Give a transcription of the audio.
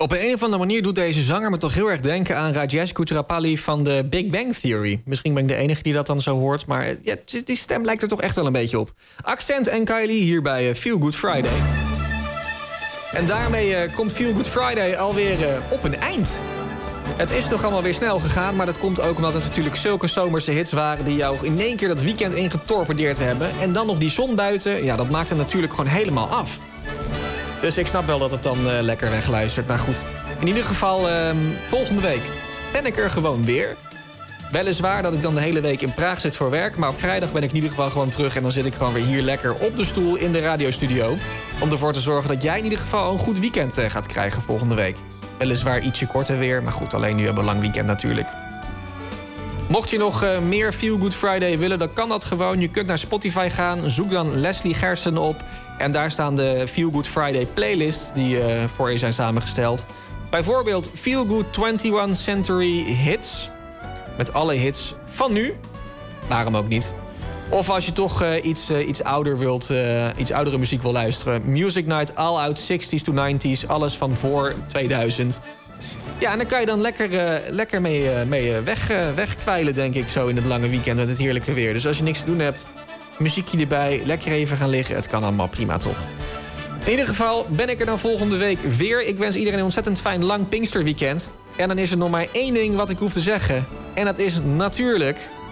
Op een of andere manier doet deze zanger me toch heel erg denken aan Rajesh Kuttrapalli van de Big Bang Theory. Misschien ben ik de enige die dat dan zo hoort, maar ja, die stem lijkt er toch echt wel een beetje op. Accent en Kylie hier bij Feel Good Friday. En daarmee komt Feel Good Friday alweer op een eind. Het is toch allemaal weer snel gegaan, maar dat komt ook omdat het natuurlijk zulke zomerse hits waren die jou in één keer dat weekend ingetorpedeerd hebben. En dan nog die zon buiten, ja, dat maakt het natuurlijk gewoon helemaal af. Dus ik snap wel dat het dan lekker wegluistert. Maar goed, in ieder geval volgende week ben ik er gewoon weer. Weliswaar dat ik dan de hele week in Praag zit voor werk, maar op vrijdag ben ik in ieder geval gewoon terug en dan zit ik gewoon weer hier lekker op de stoel in de radiostudio. Om ervoor te zorgen dat jij in ieder geval een goed weekend gaat krijgen volgende week. Weliswaar ietsje korter weer, maar goed, alleen nu hebben we een lang weekend natuurlijk. Mocht je nog meer Feel Good Friday willen, dan kan dat gewoon. Je kunt naar Spotify gaan, zoek dan Leslie Gersten op. En daar staan de Feel Good Friday playlists die voor je zijn samengesteld. Bijvoorbeeld Feel Good 21 Century Hits. Met alle hits van nu. Waarom ook niet. Of als je toch iets ouder wilt, iets oudere muziek wil luisteren. Music Night All Out 60s to 90s. Alles van voor 2000. Ja, en dan kan je dan lekker mee wegkwijlen, denk ik, zo in het lange weekend met het heerlijke weer. Dus als je niks te doen hebt, muziekje erbij, lekker even gaan liggen. Het kan allemaal prima, toch? In ieder geval ben ik er dan volgende week weer. Ik wens iedereen een ontzettend fijn lang Pinksterweekend. En dan is er nog maar één ding wat ik hoef te zeggen. En dat is natuurlijk